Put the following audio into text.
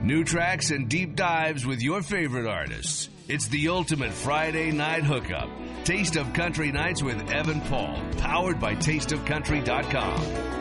New tracks and deep dives with your favorite artists. It's the ultimate Friday night hookup. Taste of Country Nights with Evan Paul, powered by tasteofcountry.com.